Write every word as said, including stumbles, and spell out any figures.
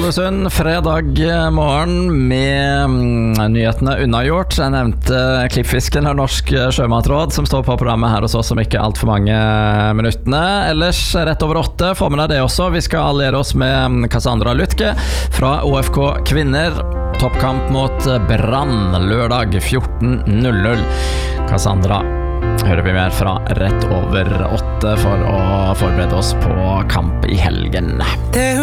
Ålesund, fredag morgen med nyhetene unnagjort. Jeg nevnte Klippfisken av Norsk Sjømatråd som står på programmet her hos oss om ikke alt for mange minuttene. Ellers rett over åtte, få med deg det også. Vi skal alliere oss med Cassandra Lutke fra O F K Kvinner. Toppkamp mot Brann lørdag fjorten null null. Cassandra hører vi mer fra rett over åtte for å forberede oss på kamp i helgen.